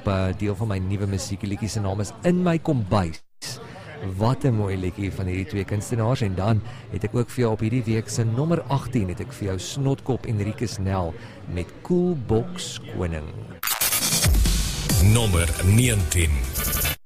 deel van my nuwe musiek. Die liedjie se naam is In My Kombuis. Wat 'n mooi liedjie van hierdie twee kunstenaars. En dan het ek ook vir jou op hierdie week se nommer 18 het ek vir jou Snotkop Enrique Nel met Koelbox Koning. Nommer 19.